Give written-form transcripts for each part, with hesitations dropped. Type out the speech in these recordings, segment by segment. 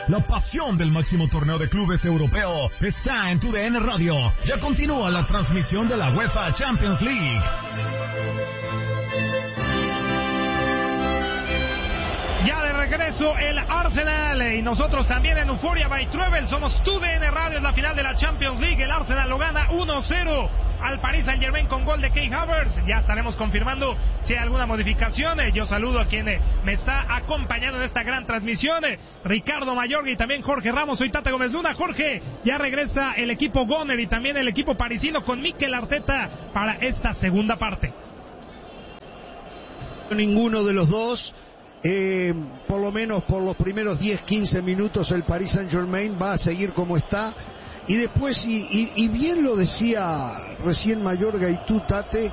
La pasión del máximo torneo de clubes europeo está en TUDN Radio. Ya continúa la transmisión de la UEFA Champions League. Ya de regreso el Arsenal y nosotros también en Euphoria by Travel. Somos TUDN Radio, es la final de la Champions League. El Arsenal lo gana 1-0 al Paris Saint-Germain con gol de Kai Havertz. Ya estaremos confirmando si hay alguna modificación. Yo saludo a quien me está acompañando en esta gran transmisión, Ricardo Mayorga y también Jorge Ramos. Soy Tata Gómez Luna. Jorge, ya regresa el equipo Gunner y también el equipo parisino con Mikel Arteta para esta segunda parte. Ninguno de los dos. Por lo menos por los primeros 10-15 minutos el Paris Saint-Germain va a seguir como está y después, y bien lo decía recién Mayorga y tú, Tate,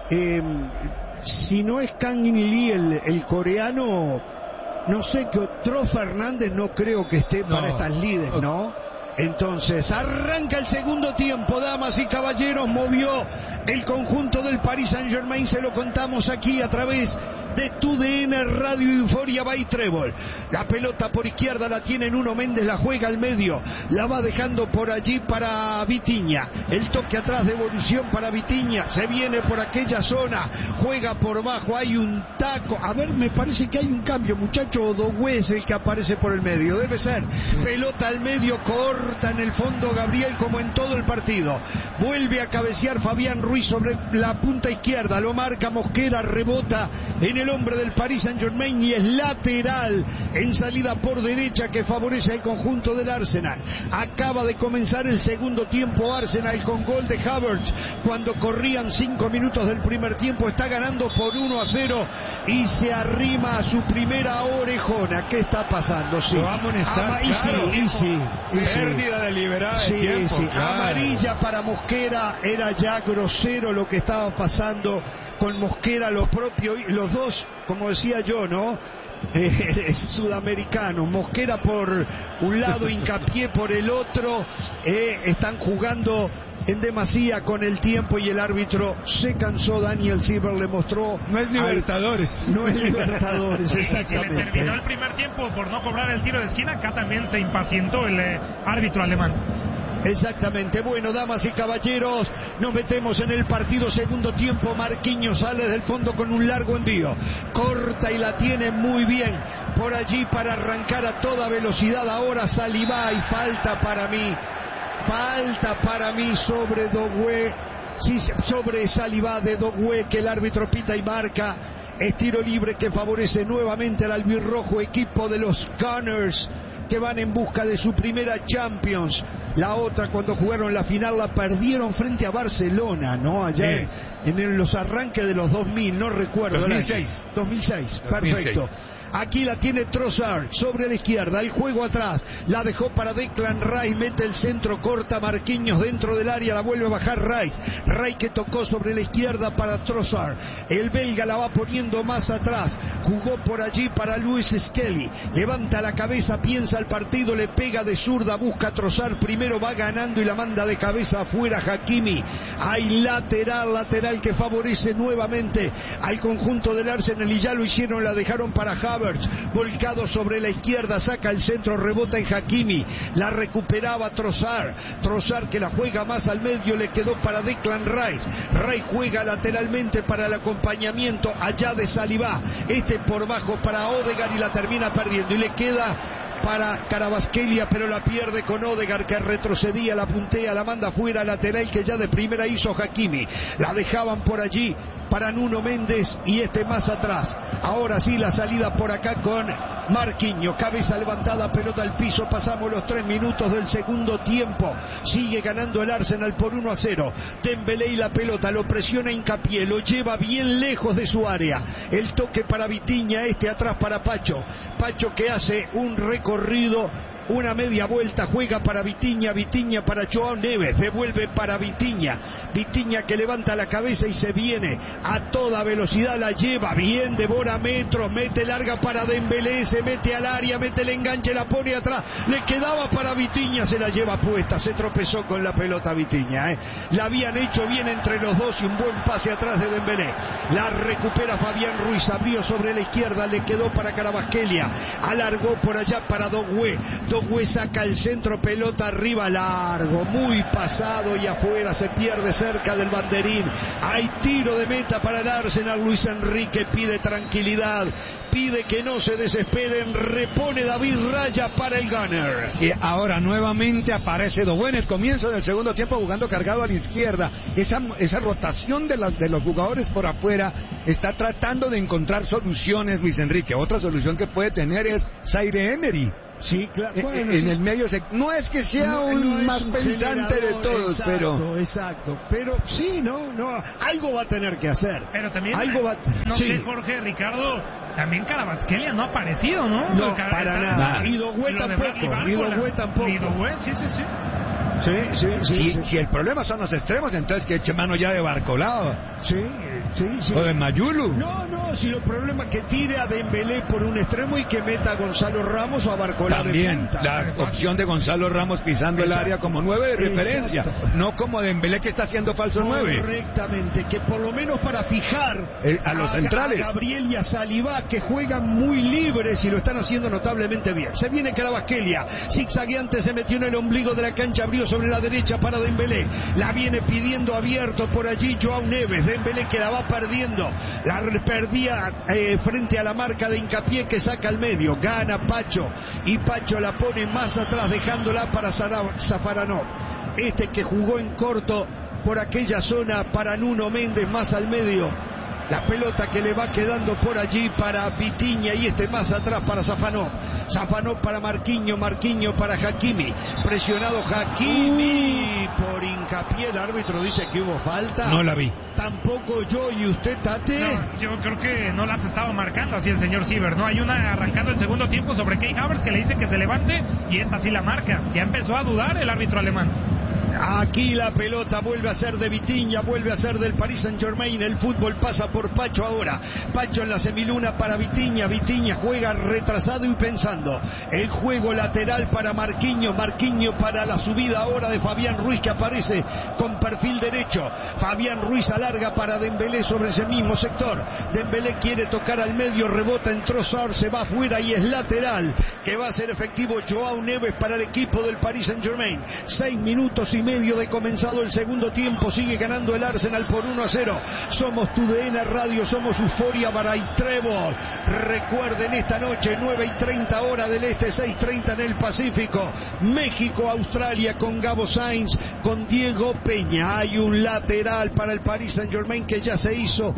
si no es Kang In Lee el coreano, no sé, que Tro Fernández no creo que esté para estas líderes, ¿no? Entonces arranca el segundo tiempo, damas y caballeros, movió el conjunto del Paris Saint-Germain, se lo contamos aquí a través de TUDN Radio Euphoria by Travel. La pelota por izquierda la tiene Nuno Méndez, la juega al medio, la va dejando por allí para Vitinha, el toque atrás, devolución para Vitinha, se viene por aquella zona, juega por bajo, hay un taco, a ver, me parece que hay un cambio, muchacho. Doué es el que aparece por el medio, debe ser, pelota al medio, corta en el fondo Gabriel como en todo el partido, vuelve a cabecear Fabián Ruiz sobre la punta izquierda, lo marca Mosquera, rebota en el hombre del Paris Saint-Germain y es lateral en salida por derecha que favorece al conjunto del Arsenal. Acaba de comenzar el segundo tiempo Arsenal con gol de Havertz cuando corrían 5 minutos del primer tiempo, está ganando por 1-0 y se arrima a su primera orejona. ¿Qué está pasando? Sí. Lo va a amonestar, pérdida deliberada de tiempo. Claro. Amarilla para Mosquera, era ya grosero lo que estaba pasando con Mosquera, lo propio, los dos, como decía yo, ¿no? Sudamericanos, Mosquera por un lado, Hincapié por el otro, están jugando en demasía con el tiempo y el árbitro se cansó. Daniel Silver le mostró, no es Libertadores, no es Libertadores, exactamente. Si le terminó el primer tiempo por no cobrar el tiro de esquina, acá también se impacientó el árbitro alemán. Exactamente. Bueno, damas y caballeros, nos metemos en el partido. Segundo tiempo, Marquinhos sale del fondo con un largo envío, corta y la tiene muy bien por allí para arrancar a toda velocidad. Ahora Saliba y falta para mí sobre Doué, sí, sobre Saliba de Doué, que el árbitro pita y marca. Es tiro libre que favorece nuevamente al albirrojo equipo de los Gunners, que van en busca de su primera Champions. La otra, cuando jugaron la final, la perdieron frente a Barcelona, ¿no? Allá en los arranques de los 2000, no recuerdo. 2006, perfecto. Aquí la tiene Trossard sobre la izquierda, el juego atrás, la dejó para Declan Rice, mete el centro, corta Marquinhos dentro del área, la vuelve a bajar Rice que tocó sobre la izquierda para Trossard, el belga la va poniendo más atrás, jugó por allí para Luis Skelly, levanta la cabeza, piensa el partido, le pega de zurda, busca Trossard, primero va ganando y la manda de cabeza afuera Hakimi. Hay lateral que favorece nuevamente al conjunto del Arsenal y ya lo hicieron, la dejaron para Havertz, volcado sobre la izquierda, saca el centro, rebota en Hakimi, la recuperaba Trossard que la juega más al medio, le quedó para Declan Rice juega lateralmente para el acompañamiento allá de Saliba, por bajo para Odegaard y la termina perdiendo y le queda para Kvaratskhelia, pero la pierde con Odegaard que retrocedía, la puntea, la manda fuera, lateral que ya de primera hizo Hakimi, la dejaban por allí para Nuno Méndez y más atrás. Ahora sí la salida por acá con Marquinhos, cabeza levantada, pelota al piso, pasamos los 3 minutos del segundo tiempo, sigue ganando el Arsenal por 1-0, Dembélé y la pelota, lo presiona Hincapié, lo lleva bien lejos de su área, el toque para Vitinha, atrás para Pacho que hace un recorrido, una media vuelta, juega para Vitinha para Joao Neves, devuelve para Vitinha que levanta la cabeza y se viene a toda velocidad, la lleva bien, devora metros, mete larga para Dembélé, se mete al área, mete el enganche, la pone atrás, le quedaba para Vitinha, se la lleva puesta, se tropezó con la pelota Vitinha, la habían hecho bien entre los dos y un buen pase atrás de Dembélé, la recupera Fabián Ruiz, abrió sobre la izquierda, le quedó para Kvaratskhelia, alargó por allá para Doué Dogüe saca el centro, pelota arriba, largo, muy pasado y afuera, se pierde cerca del banderín. Hay tiro de meta para el Arsenal. Luis Enrique pide tranquilidad, pide que no se desesperen, repone David Raya para el Gunners. Y ahora nuevamente aparece Dogüe en el comienzo del segundo tiempo jugando cargado a la izquierda. Esa rotación de los jugadores por afuera está tratando de encontrar soluciones Luis Enrique. Otra solución que puede tener es Zaire Emery. Sí, claro. Bueno, en sí. el medio no es que sea no un más un pensante de todos, exacto, pero sí, no, algo va a tener que hacer. Pero también, algo va no sí. sé, Jorge, Ricardo, también Kvaratskhelia no ha aparecido, ¿no? No, para nada. Y Dogüe tampoco. Y Dogüe, sí. Si el problema son los extremos, entonces que eche mano ya de Barcolao. Sí. O de Mayulu. No, si el problema es que tire a Dembélé por un extremo y que meta a Gonzalo Ramos o a Barcolao también, de punta. la opción de Gonzalo Ramos pisando el área como 9 de referencia, no como Dembélé que está haciendo falso 9. Correctamente, que por lo menos para fijar a los centrales. A Gabriel y a Saliba, que juegan muy libres y lo están haciendo notablemente bien. Se viene Kvaratskhelia, zigzagueante, se metió en el ombligo de la cancha, abrió sobre la derecha para Dembélé, la viene pidiendo abierto por allí Joao Neves. Dembélé que la va perdiendo, la perdía frente a la marca de Hincapié, que saca al medio, gana Pacho y Pacho la pone más atrás dejándola para Zafaranov, que jugó en corto por aquella zona para Nuno Méndez, más al medio. La pelota que le va quedando por allí para Vitinha y más atrás para Zafanov para Marquinhos para Hakimi, presionado Hakimi por Hincapié. El árbitro dice que hubo falta. No la vi. Tampoco yo. ¿Y usted, Tate? No, yo creo que no las estaba marcando así el señor Siever, ¿no? Hay una arrancando el segundo tiempo sobre Kai Havertz que le dice que se levante y esta sí la marca. Ya empezó a dudar el árbitro alemán. Aquí la pelota vuelve a ser de Vitinha, vuelve a ser del Paris Saint-Germain. El fútbol pasa por Pacho ahora. Pacho en la semiluna para Vitinha. Vitinha juega retrasado y pensando. El juego lateral para Marquinhos para la subida ahora de Fabián Ruiz, que aparece con perfil derecho. Fabián Ruiz alarga para Dembélé sobre ese mismo sector. Dembélé quiere tocar al medio, rebota en Trossard, se va afuera y es lateral, que va a ser efectivo Joao Neves para el equipo del Paris Saint-Germain. 6 minutos y medio de comenzado el segundo tiempo. Sigue ganando el Arsenal por 1-0. Somos TUDN Radio, somos Euforia Baray Trébol. Recuerden, esta noche 9:30 hora del este, 6:30 en el Pacífico, México Australia, con Gabo Sainz, con Diego Peña. Hay un lateral para el Paris Saint-Germain que ya se hizo,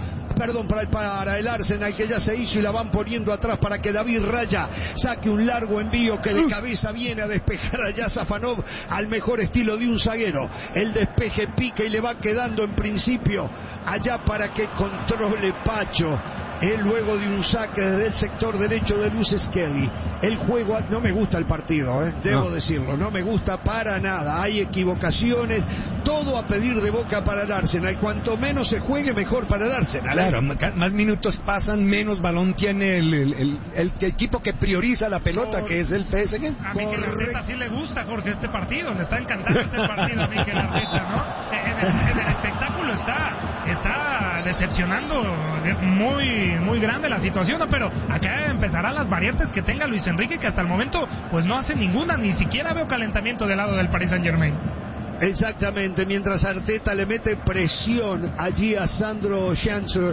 para el Arsenal, que ya se hizo, y la van poniendo atrás para que David Raya saque un largo envío que de cabeza viene a despejar allá Zafanov al mejor estilo de un zaguero. El despeje pica y le va quedando en principio allá para que controle Pacho. Luego de un saque desde el sector derecho de Luz Skelly. El juego, no me gusta el partido, debo decirlo, no me gusta para nada. Hay equivocaciones, todo a pedir de boca para el Arsenal. Cuanto menos se juegue, mejor para el Arsenal. Claro, más minutos pasan, menos balón tiene el equipo que prioriza la pelota, que es el PSG. A Mikel Arteta sí le gusta, Jorge, este partido, le está encantando este partido a Mikel Arteta, ¿no? En el espectáculo está decepcionando muy grande la situación, ¿no? Pero acá empezarán las variantes que tenga Luis Enrique, que hasta el momento pues no hace ninguna, ni siquiera veo calentamiento del lado del Paris Saint-Germain. Exactamente, mientras Arteta le mete presión allí a Sandro Chandler,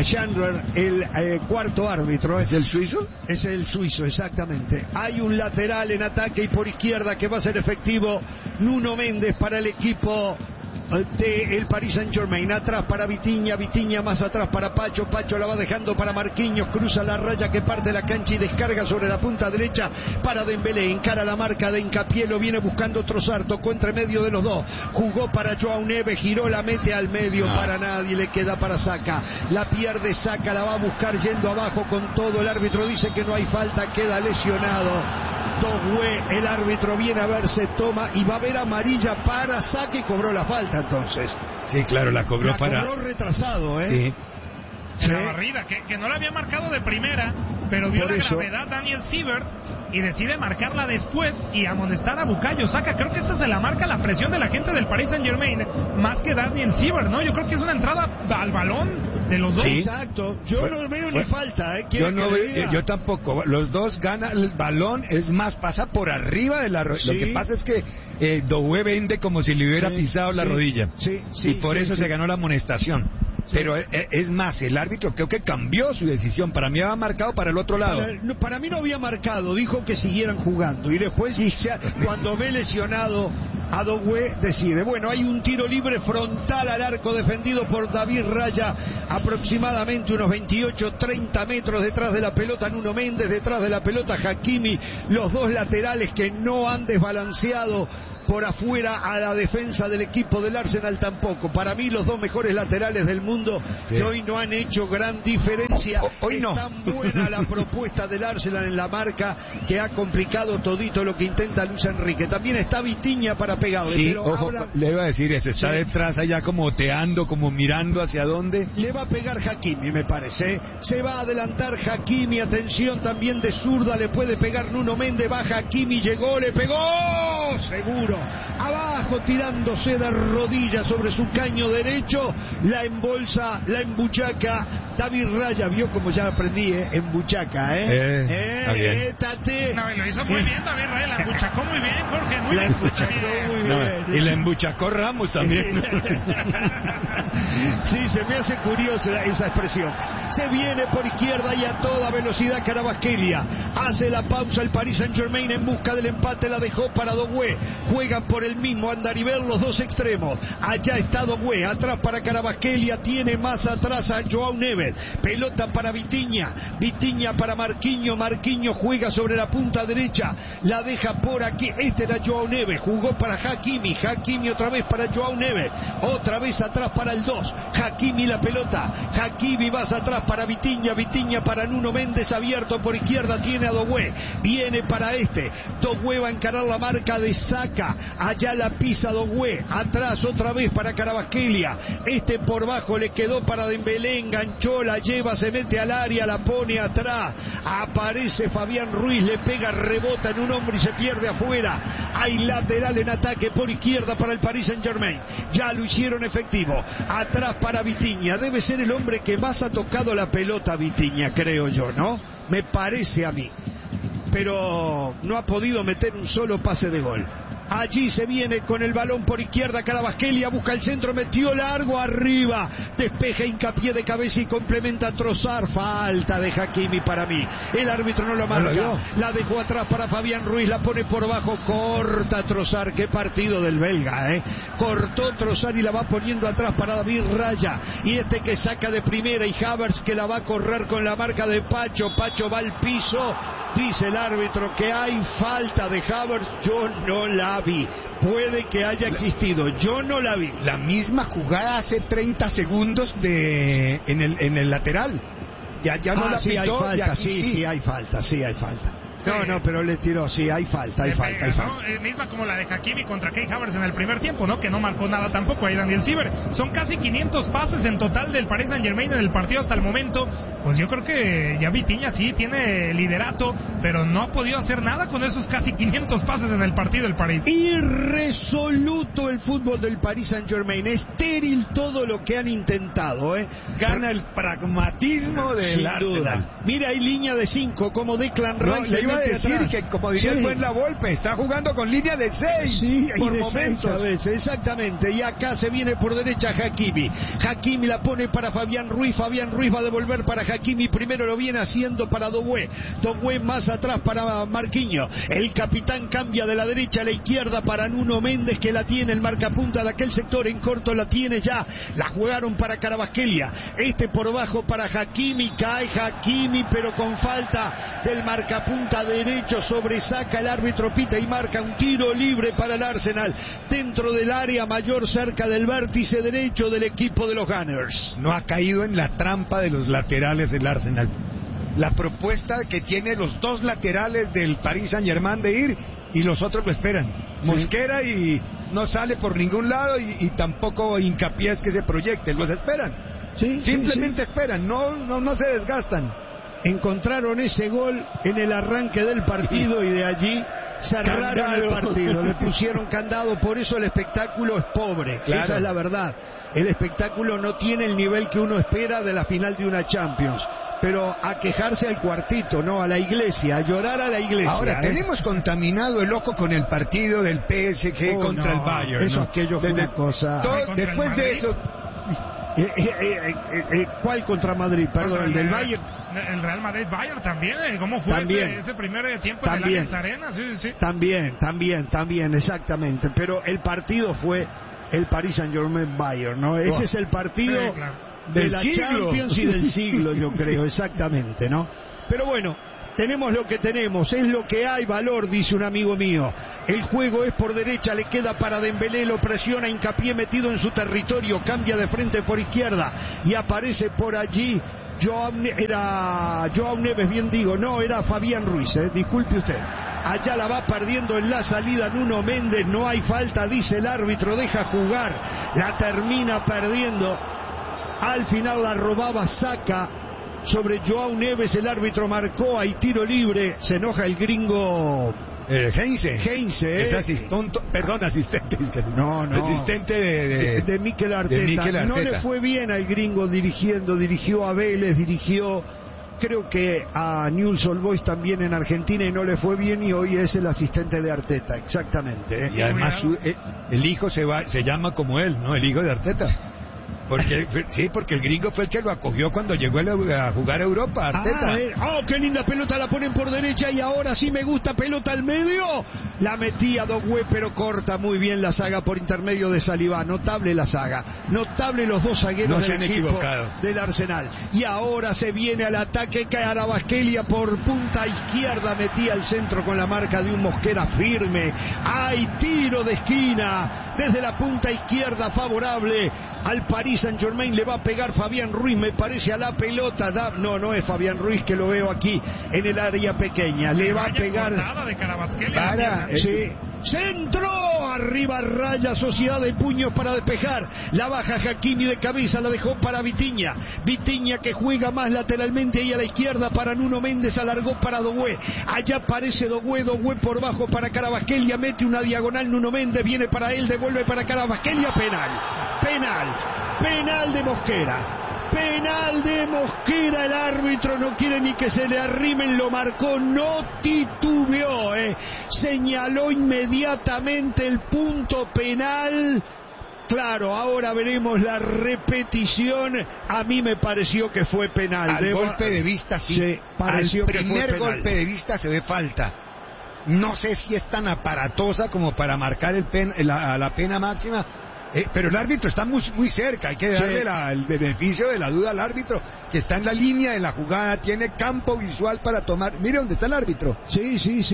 el cuarto árbitro. ¿Es el suizo? Es el suizo, exactamente. Hay un lateral en ataque y por izquierda que va a ser efectivo Nuno Méndez para el equipo del Paris Saint-Germain. Atrás para Vitinha más atrás para Pacho la va dejando para Marquinhos, cruza la raya que parte la cancha y descarga sobre la punta derecha para Dembélé, encara la marca de Hincapié, lo viene buscando Trossard, tocó entre medio de los dos, jugó para Joao Neves, giró, la mete al medio, para nadie, le queda para Saka, la pierde Saka, la va a buscar yendo abajo con todo. El árbitro dice que no hay falta, queda lesionado Dogüe. El árbitro viene a ver, se toma y va a ver amarilla para Saka y cobró la falta entonces. Sí, claro, la cobró retrasado, Sí. La barrida, que no la había marcado de primera, pero vio Por la eso. gravedad Daniel Siebert y decide marcarla después y amonestar a Bukayo Saka. Creo que esta se la marca la presión de la gente del Paris Saint-Germain más que Daniel Siebert, ¿no? Yo creo que es una entrada al balón de los dos. Sí. Exacto, yo no veo ni falta, Yo no veo, yo tampoco. Los dos ganan el balón, es más, pasa por arriba de la rodilla. Sí. Lo que pasa es que Doué vende como si le hubiera pisado la rodilla. Sí, y por eso se ganó la amonestación. Sí. Pero es más, el árbitro creo que cambió su decisión. Para mí había marcado para el otro lado. Para mí no había marcado, dijo que siguieran jugando. Y después, cuando ve lesionado a Doué, decide. Bueno, hay un tiro libre frontal al arco defendido por David Raya, aproximadamente unos 28-30 metros detrás de la pelota Nuno Méndez, detrás de la pelota Hakimi, los dos laterales que no han desbalanceado por afuera a la defensa del equipo del Arsenal tampoco. Para mí los dos mejores laterales del mundo que hoy no han hecho gran diferencia. Hoy no. Es tan buena la propuesta del Arsenal en la marca que ha complicado todito lo que intenta Luis Enrique. También está Vitinha para pegarle. Sí, pero ojo, ahora le iba a decir eso, está Sí. detrás allá como oteando, como mirando hacia dónde. le va a pegar Hakimi, me parece. Se va a adelantar Hakimi, atención, también de zurda le puede pegar Nuno Méndez, va Hakimi, llegó, le pegó, seguro. Abajo tirándose de rodillas sobre su caño derecho, la embolsa, la embuchaca. David Raya, vio como ya aprendí, embuchaca, está bien. Étate. No, y lo hizo muy bien David Raya, la embuchacó muy bien, Jorge, muy La bien. embuchacó muy bien. No, y la embuchacó Ramos también. Sí, se me hace curiosa esa expresión. Se viene por izquierda y a toda velocidad Kvaratskhelia. Hace la pausa el Paris Saint-Germain en busca del empate, la dejó para Doué. Juegan por el mismo andarivel los dos extremos. Allá está Doué, atrás para Kvaratskhelia, tiene más atrás a Joao Neves. Pelota para Vitinha, Vitinha para Marquinhos, Marquinhos juega sobre la punta derecha, la deja por aquí. Este era Joao Neves, jugó para Hakimi, Hakimi otra vez para Joao Neves, otra vez atrás para el 2, Hakimi la pelota, Hakimi vas atrás para Vitinha, Vitinha para Nuno Méndez, abierto por izquierda, tiene a Doué, viene para Doué va a encarar la marca de Saka, allá la pisa Doué, atrás otra vez para Kvaratskhelia, por bajo le quedó para Dembélé, enganchó, la lleva, se mete al área, la pone atrás, aparece Fabián Ruiz, le pega, rebota en un hombre y se pierde afuera. Hay lateral en ataque por izquierda para el Paris Saint-Germain, ya lo hicieron efectivo, atrás para Vitinha, debe ser el hombre que más ha tocado la pelota Vitinha, creo yo, ¿no? Me parece a mí, pero no ha podido meter un solo pase de gol. Allí se viene con el balón por izquierda Kvaratskhelia, busca el centro, metió largo arriba, despeja, hincapié de cabeza y complementa a Trossard. Falta de Hakimi para mí, el árbitro no lo marca, la dejó atrás para Fabián Ruiz, la pone por bajo, corta Trossard. Qué partido del belga, cortó Trossard y la va poniendo atrás para David Raya, y que saca de primera, y Havertz que la va a correr con la marca de Pacho va al piso. Dice el árbitro que hay falta de Havertz, yo no la vi. Puede que haya existido, yo no la vi. La misma jugada hace 30 segundos en el lateral. Ya no la sí pitó, hay falta, ya, sí hay falta. No, pero le tiró, sí, hay falta. ¿no? Misma como la de Hakimi contra Kai Havertz en el primer tiempo, ¿no? Que no marcó nada tampoco ahí Daniel Siebert. Son casi 500 pases en total del Paris Saint-Germain en el partido hasta el momento. Pues yo creo que ya Vitinha sí tiene liderato, pero no ha podido hacer nada con esos casi 500 pases en el partido del París. Irresoluto el fútbol del Paris Saint-Germain, estéril todo lo que han intentado, Gana el pragmatismo del Arsenal. Mira, hay línea de 5, como Declan Rice. Le iba a decir atrás, que como diría el buen La Volpe, está jugando con línea de 6. Sí, por de momentos. 6 a veces, exactamente. Y acá se viene por derecha Hakimi. Hakimi la pone para Fabián Ruiz. Fabián Ruiz va a devolver para Hakimi. Primero lo viene haciendo para Doué. Doué más atrás para Marquinhos. El capitán cambia de la derecha a la izquierda para Nuno Méndez, que la tiene el marcapunta de aquel sector. En corto la tiene ya. La jugaron para Kvaratskhelia. Por bajo para Hakimi. Cae Hakimi, pero con falta del marcapunta derecho sobre Saka. El árbitro pita y marca un tiro libre para el Arsenal dentro del área mayor, cerca del vértice derecho del equipo de los Gunners. No ha caído en la trampa de los laterales del Arsenal. La propuesta que tiene los dos laterales del Paris Saint-Germain de ir, y los otros lo esperan. Sí. Mosquera y no sale por ningún lado, y tampoco Hincapié es que se proyecte, los esperan. Sí, simplemente esperan, no se desgastan. encontraron ese gol en el arranque del partido y de allí cerraron el partido, le pusieron candado, por eso el espectáculo es pobre, claro. Esa es la verdad. El espectáculo no tiene el nivel que uno espera de la final de una Champions. Pero a quejarse al cuartito, no a la iglesia, a llorar a la iglesia. Ahora, tenemos contaminado el ojo con el partido del PSG contra el Bayern. Eso, aquello fue una cosa. Después de eso... ¿Cuál contra Madrid? Perdón, el del Bayern. El Real Madrid-Bayern también. ¿Cómo fue ese primer tiempo en el Arena? Sí. También, exactamente. Pero el partido fue el Paris Saint-Germain-Bayern, ¿no? Ese es el partido... Sí, claro. De la Champions y del siglo, yo creo, exactamente, ¿no? Pero bueno, tenemos lo que tenemos, es lo que hay, valor, dice un amigo mío. El juego es por derecha, le queda para Dembélé, lo presiona, Hincapié metido en su territorio, cambia de frente por izquierda y aparece por allí Joao Neves, bien digo, no, era Fabián Ruiz, disculpe usted. Allá la va perdiendo en la salida Nuno Méndez, no hay falta, dice el árbitro, deja jugar, la termina perdiendo. Al final la robaba Saka sobre Joao Neves, el árbitro marcó, hay tiro libre, se enoja el gringo Heinze. Es asistente. No. Asistente de Mikel Arteta. No le fue bien al gringo dirigió a Vélez, creo que a Newell's Old Boys también en Argentina y no le fue bien y hoy es el asistente de Arteta, exactamente. Y además el hijo se llama como él, ¿no? El hijo de Arteta. Porque el gringo fue el que lo acogió cuando llegó a jugar a Europa, Arteta. Qué linda pelota, la ponen por derecha y ahora sí me gusta, pelota al medio. La metía Dogué, pero corta muy bien la saga por intermedio de Saliba. Notable la saga, notable los dos zagueros del equipo del Arsenal. Y ahora se viene al ataque, Kvaratskhelia por punta izquierda, metía al centro con la marca de un Mosquera firme. Hay tiro de esquina desde la punta izquierda favorable al Paris Saint-Germain, le va a pegar Fabián Ruiz, me parece, a la pelota. No es Fabián Ruiz, que lo veo aquí en el área pequeña. Le va a pegar. Centro, arriba Raya, Sociedad de puños para despejar. La baja Hakimi de cabeza, la dejó para Vitinha. Vitinha que juega más lateralmente ahí a la izquierda para Nuno Méndez, alargó para Dogué. Allá aparece Dogué por bajo para Kvaratskhelia, mete una diagonal Nuno Méndez, viene para él, devuelve para Kvaratskhelia, penal de Mosquera. Penal de Mosquera, el árbitro no quiere ni que se le arrimen, lo marcó, no titubeó, señaló inmediatamente el punto penal. Claro, ahora veremos la repetición. A mí me pareció que fue penal. Al golpe de vista sí, pareció al primer golpe de vista se ve falta. No sé si es tan aparatosa como para marcar la pena máxima. Pero el árbitro está muy cerca, hay que darle el beneficio de la duda al árbitro, que está en la línea de la jugada, tiene campo visual para tomar. Mire dónde está el árbitro. Sí.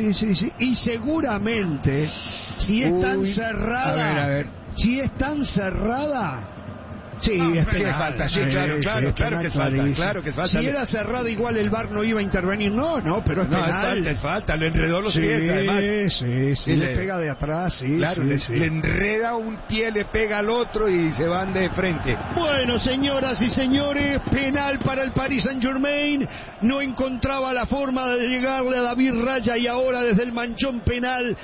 Y seguramente, si es tan cerrada, a ver. Si es tan cerrada, sí, es falta, claro que es falta. Si era cerrada, igual el VAR no iba a intervenir. No, pero es penal. Es falta, le enredó los pies, además. Sí, le pega de atrás, le enreda un pie, le pega al otro y se van de frente. Bueno, señoras y señores, penal para el Paris Saint-Germain. No encontraba la forma de llegarle a David Raya y ahora desde el manchón penal,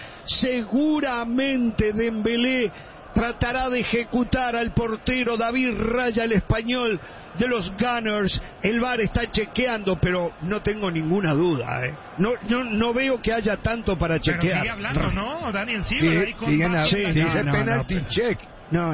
seguramente Dembélé tratará de ejecutar al portero David Raya, el español de los Gunners. El VAR está chequeando, pero no tengo ninguna duda. No veo que haya tanto para chequear. Pero sigue hablando, ¿no? Daniel Silva ahí con dice penalty check. No.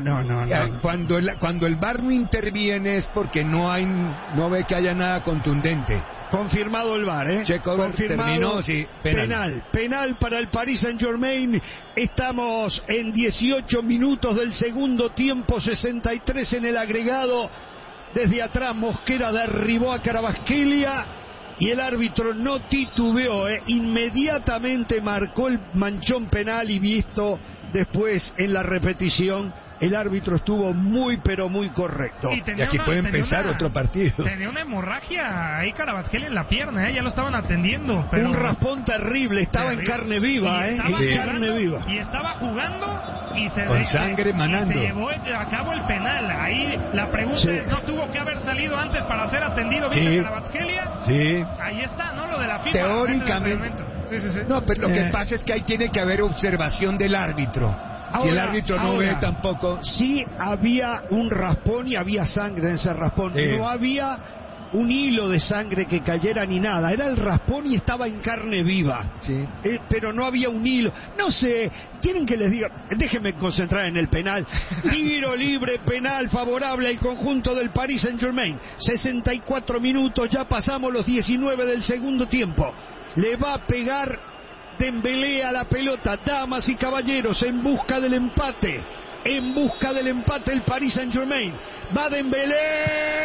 Cuando el VAR no interviene es porque no ve que haya nada contundente. Confirmado el VAR, Confirmado. Terminó, penal para el Paris Saint-Germain. Estamos en 18 minutos del segundo tiempo, 63 en el agregado. Desde atrás Mosquera derribó a Kvaratskhelia y el árbitro no titubeó, inmediatamente marcó el manchón penal y visto después en la repetición. El árbitro estuvo muy correcto. Y aquí puede empezar otro partido. Tenía una hemorragia ahí Kvaratskhelia en la pierna, ya lo estaban atendiendo. Pero... Un raspón terrible, estaba en carne viva, Y estaba jugando con sangre manando. Y se llevó a cabo el penal. Ahí la pregunta es, ¿no tuvo que haber salido antes para ser atendido bien a Kvaratskhelia? Sí. Ahí está, ¿no? Lo de la FIFA. Teóricamente. Sí. No, pero lo que pasa es que ahí tiene que haber observación del árbitro. Si el árbitro no ve tampoco. Sí había un raspón y había sangre en ese raspón. No había un hilo de sangre que cayera ni nada. Era el raspón y estaba en carne viva. Sí. Pero no había un hilo. No sé, ¿quieren que les diga? Déjenme concentrar en el penal. Tiro libre, penal favorable al conjunto del Paris Saint-Germain. 64 minutos, ya pasamos los 19 del segundo tiempo. Le va a pegar Dembélé a la pelota. Damas y caballeros, en busca del empate. En busca del empate el Paris Saint-Germain. Va Dembélé.